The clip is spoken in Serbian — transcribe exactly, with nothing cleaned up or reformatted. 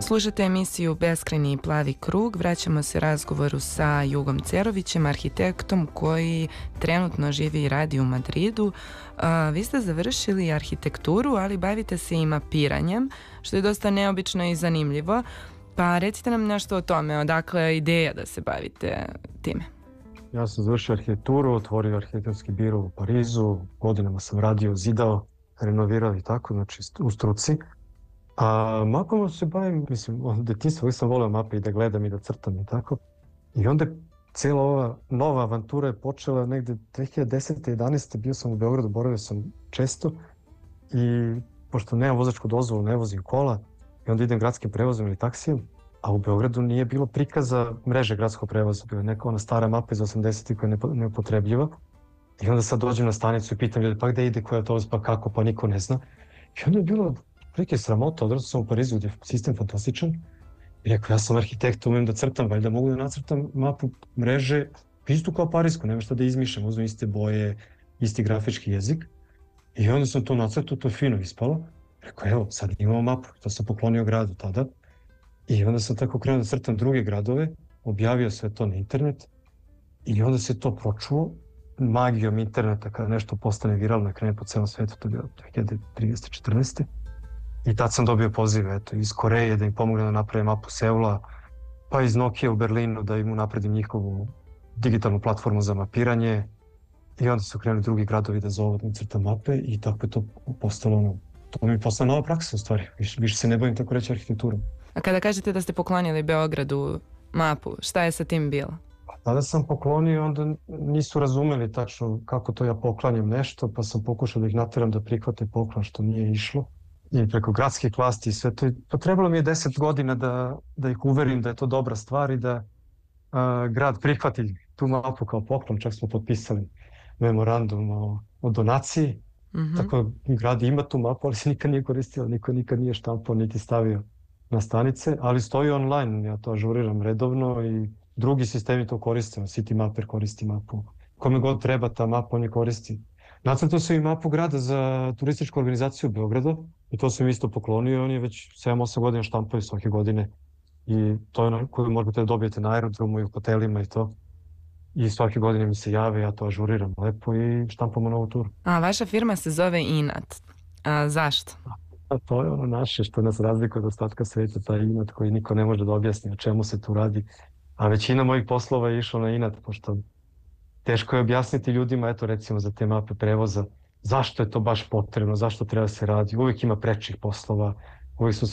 Slušate emisiju Beskrajni plavi krug. Vraćamo se razgovoru sa Jugom Cerovićem, arhitektom koji trenutno živi i radi u Madridu. A, vi ste završili arhitekturu, ali bavite se i mapiranjem, što je dosta neobično i zanimljivo. Pa recite nam nešto o tome, odakle je ideja da se bavite time. Ja sam završio arhitekturu, otvorio arhitektonski biro u Parizu, godinama sam radio, zidao, renovirao i tako, znači u struci. A mapama se bavim, mislim, od detinjstva uvijek sam volio mape i da gledam i da crtam i tako. I onda cijela ova nova avantura je počela negde dve hiljade desete. jedanaeste. Bio sam u Beogradu, boravio sam često i pošto nemam vozačku dozvolu, ne vozim kola i onda idem gradskim prevozom ili taksijem, a u Beogradu nije bilo prikaza mreže gradskog prevoza, bila je neka ona stara mapa iz osamdesetih koja je neupotrebljiva. I onda sad dođem na stanicu i pitam ljudi, pa gde ide, koja je to, pa kako, pa niko ne zna. I onda je bilo prilike sramota, odrastao sam u Parizu gdje je sistem fantastičan. I rekao, ja sam arhitekt, umem da crtam, valjda mogu da nacrtam mapu mreže istu kao parijsku, nema šta da izmišljam, uzmem iste boje, isti grafički jezik. I onda sam to nacrtao, to je fino ispalo. Rekao, evo, sad imamo mapu, to sam poklonio gradu tada. I onda sam tako krenuo da crtam druge gradove, objavio sve to na internet i onda se to pročuo magijom interneta kada nešto postane viralno i krene po celom svetu, to je bilo dve hiljade trinaeste četrnaeste. I tad sam dobio poziv, eto, iz Koreje da im pomogne da naprave mapu Seula, pa iz Nokia u Berlinu da im napredim njihovu digitalnu platformu za mapiranje. I onda su krenuli drugi gradovi da zovu da crtam mape i tako je to postalo ono, to mi je postala nova praksa u stvari, Viš, više se ne bavim tako reći arhitekturom. A kada kažete da ste poklonili Beogradu mapu, šta je sa tim bilo? Tada sam poklonio, onda nisu razumeli tačno kako to ja poklanjam nešto, pa sam pokušao da ih nateram da prihvate poklon, što nije išlo. I preko gradskih vlasti i sve to. Pa trebalo mi je deset godina da, da ih uverim da je to dobra stvar i da a, grad prihvati tu mapu kao poklon. Čak smo potpisali memorandum o, o donaciji. Mm-hmm. Tako grad ima tu mapu, ali se nikad nije koristila, niko nikad nije štampao niti stavio na stanice, ali stoji online, ja to ažuriram redovno i drugi sistemi to koriste, Citymapper koristi mapu. Kome god treba ta mapa, on je koristi. Nacrtao sam i mapu grada za turističku organizaciju Beograda i to sam isto poklonio, on je već sedam osam godina štampaju svake godine i to je ono koju možete da dobijete na aerodromu i u hotelima i to. I svake godine mi se jave, ja to ažuriram lepo i štampamo novu turu. A vaša firma se zove Inat. A zašto? A to je ono naše što nas razlikuje od ostatka sveta, taj inat koji niko ne može da objasni o čemu se tu radi. A većina mojih poslova je išla na inat, pošto teško je objasniti ljudima, eto recimo za te mape prevoza, zašto je to baš potrebno, zašto treba se radi. Uvijek ima prečih poslova, uvijek su